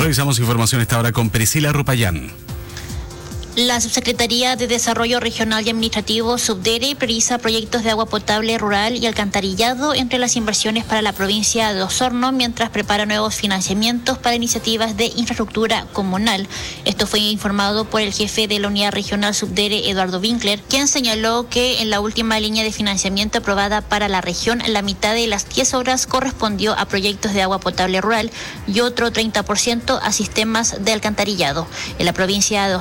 Revisamos información a esta hora con Priscila Rupayán. La Subsecretaría de Desarrollo Regional y Administrativo, Subdere, prioriza proyectos de agua potable rural y alcantarillado entre las inversiones para la provincia de Osorno, mientras prepara nuevos financiamientos para iniciativas de infraestructura comunal. Esto fue informado por el jefe de la Unidad Regional Subdere, Eduardo Winkler, quien señaló que en la última línea de financiamiento aprobada para la región, la mitad de las 10 obras correspondió a proyectos de agua potable rural y otro 30% a sistemas de alcantarillado. En la provincia de